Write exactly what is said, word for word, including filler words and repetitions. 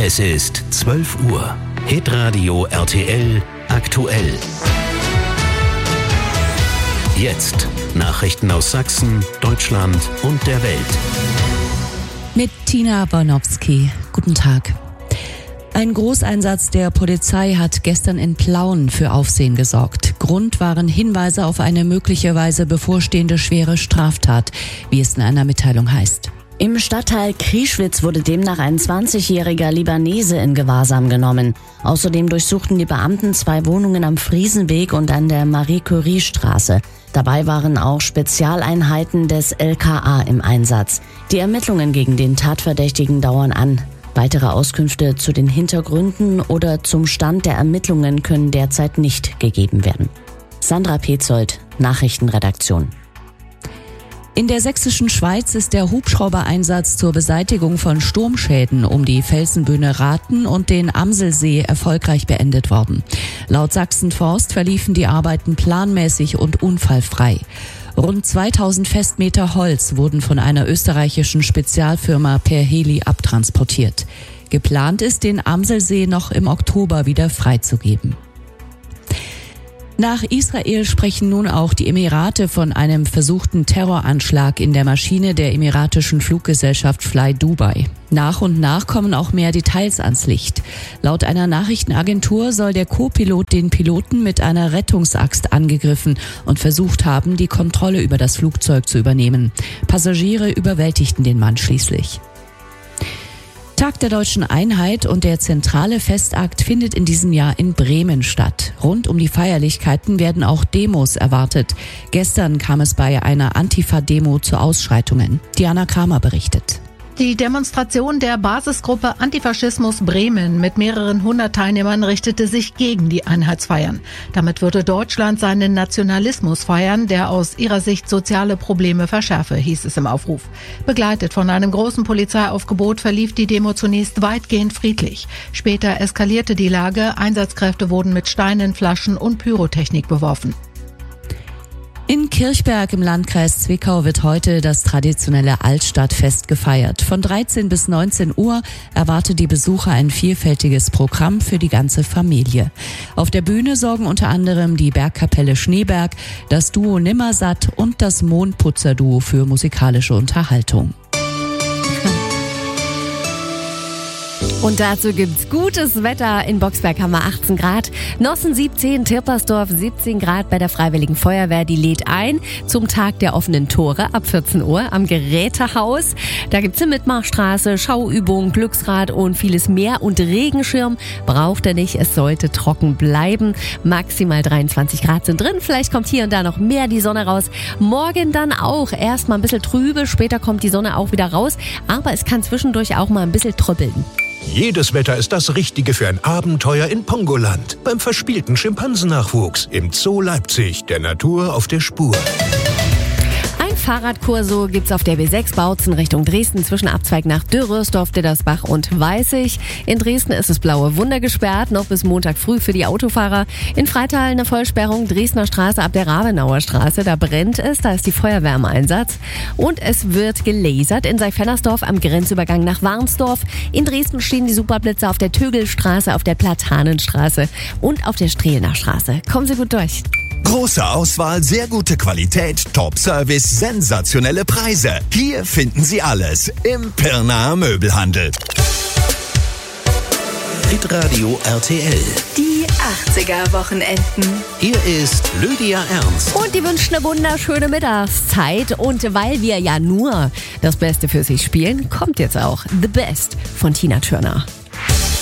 Es ist zwölf Uhr. Hitradio R T L aktuell. Jetzt Nachrichten aus Sachsen, Deutschland und der Welt. Mit Tina Bornowski. Guten Tag. Ein Großeinsatz der Polizei hat gestern in Plauen für Aufsehen gesorgt. Grund waren Hinweise auf eine möglicherweise bevorstehende schwere Straftat, wie es in einer Mitteilung heißt. Im Stadtteil Krieschwitz wurde demnach ein zwanzigjähriger Libanese in Gewahrsam genommen. Außerdem durchsuchten die Beamten zwei Wohnungen am Friesenweg und an der Marie-Curie-Straße. Dabei waren auch Spezialeinheiten des L K A im Einsatz. Die Ermittlungen gegen den Tatverdächtigen dauern an. Weitere Auskünfte zu den Hintergründen oder zum Stand der Ermittlungen können derzeit nicht gegeben werden. Sandra Petzold, Nachrichtenredaktion. In der sächsischen Schweiz ist der Hubschraubereinsatz zur Beseitigung von Sturmschäden um die Felsenbühne Rathen und den Amselsee erfolgreich beendet worden. Laut Sachsen-Forst verliefen die Arbeiten planmäßig und unfallfrei. Rund zweitausend Festmeter Holz wurden von einer österreichischen Spezialfirma per Heli abtransportiert. Geplant ist, den Amselsee noch im Oktober wieder freizugeben. Nach Israel sprechen nun auch die Emirate von einem versuchten Terroranschlag in der Maschine der emiratischen Fluggesellschaft Fly Dubai. Nach und nach kommen auch mehr Details ans Licht. Laut einer Nachrichtenagentur soll der Co-Pilot den Piloten mit einer Rettungsaxt angegriffen und versucht haben, die Kontrolle über das Flugzeug zu übernehmen. Passagiere überwältigten den Mann schließlich. Tag der Deutschen Einheit und der zentrale Festakt findet in diesem Jahr in Bremen statt. Rund um die Feierlichkeiten werden auch Demos erwartet. Gestern kam es bei einer Antifa-Demo zu Ausschreitungen. Diana Kramer berichtet. Die Demonstration der Basisgruppe Antifaschismus Bremen mit mehreren hundert Teilnehmern richtete sich gegen die Einheitsfeiern. Damit würde Deutschland seinen Nationalismus feiern, der aus ihrer Sicht soziale Probleme verschärfe, hieß es im Aufruf. Begleitet von einem großen Polizeiaufgebot verlief die Demo zunächst weitgehend friedlich. Später eskalierte die Lage, Einsatzkräfte wurden mit Steinen, Flaschen und Pyrotechnik beworfen. In Kirchberg im Landkreis Zwickau wird heute das traditionelle Altstadtfest gefeiert. Von dreizehn bis neunzehn Uhr erwartet die Besucher ein vielfältiges Programm für die ganze Familie. Auf der Bühne sorgen unter anderem die Bergkapelle Schneeberg, das Duo Nimmersatt und das Mondputzer-Duo für musikalische Unterhaltung. Und dazu gibt's gutes Wetter. In Boxberg haben wir achtzehn Grad, Nossen siebzehn, Tirpersdorf siebzehn Grad. Bei der Freiwilligen Feuerwehr, die lädt ein zum Tag der offenen Tore ab vierzehn Uhr am Gerätehaus. Da gibt's eine Mitmachstraße, Schauübung, Glücksrad und vieles mehr. Und Regenschirm braucht er nicht, es sollte trocken bleiben. Maximal dreiundzwanzig Grad sind drin, vielleicht kommt hier und da noch mehr die Sonne raus. Morgen dann auch erstmal ein bisschen trübe, später kommt die Sonne auch wieder raus. Aber es kann zwischendurch auch mal ein bisschen tröppeln. Jedes Wetter ist das Richtige für ein Abenteuer in Pongoland. Beim verspielten Schimpansennachwuchs im Zoo Leipzig, der Natur auf der Spur. Ein Fahrradkurso gibt's auf der B sechs Bautzen Richtung Dresden zwischen Abzweig nach Dürrösdorf, Dittersbach und Weißig. In Dresden ist das Blaue Wunder gesperrt, noch bis Montag früh für die Autofahrer. In Freital eine Vollsperrung, Dresdner Straße ab der Rabenauer Straße, da brennt es, da ist die Feuerwehr im Einsatz. Und es wird gelasert in Seifernersdorf am Grenzübergang nach Warnsdorf. In Dresden stehen die Superblitze auf der Tögelstraße, auf der Platanenstraße und auf der Strehlener Straße. Kommen Sie gut durch. Große Auswahl, sehr gute Qualität, Top-Service, sensationelle Preise. Hier finden Sie alles im Pirnaer Möbelhandel. Hitradio R T L. Die achtziger-Wochenenden. Hier ist Lydia Ernst. Und die wünschen eine wunderschöne Mittagszeit. Und weil wir ja nur das Beste für sich spielen, kommt jetzt auch The Best von Tina Turner.